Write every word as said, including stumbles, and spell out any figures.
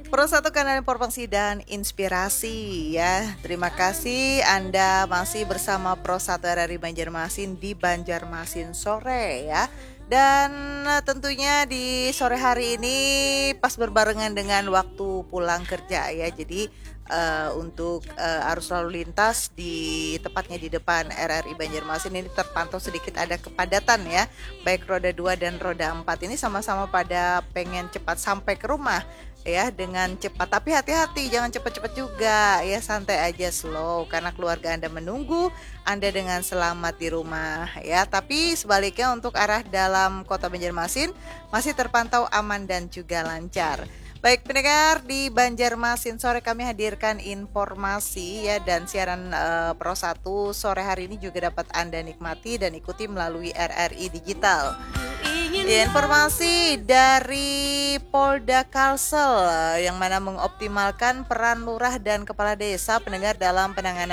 Pro Satu Kanal Informasi dan Inspirasi ya. Terima kasih Anda masih bersama Pro Satu R R I Banjarmasin di Banjarmasin sore ya. Dan eh, tentunya di sore hari ini pas berbarengan dengan waktu pulang kerja ya. Jadi eh, untuk eh, arus lalu lintas di tepatnya di depan R R I Banjarmasin ini terpantau sedikit ada kepadatan ya. Baik roda dua dan roda empat ini sama-sama pada pengen cepat sampai ke rumah ya dengan cepat, tapi hati-hati jangan cepat-cepat juga ya, santai aja, slow, karena keluarga Anda menunggu Anda dengan selamat di rumah ya. Tapi sebaliknya untuk arah dalam kota Banjarmasin masih terpantau aman dan juga lancar. Baik pendengar, di Banjarmasin sore kami hadirkan informasi ya, dan siaran uh, Pro Satu sore hari ini juga dapat Anda nikmati dan ikuti melalui R R I Digital. Ya, informasi dari Polda Kalsel yang mana mengoptimalkan peran lurah dan kepala desa pendengar dalam penanganan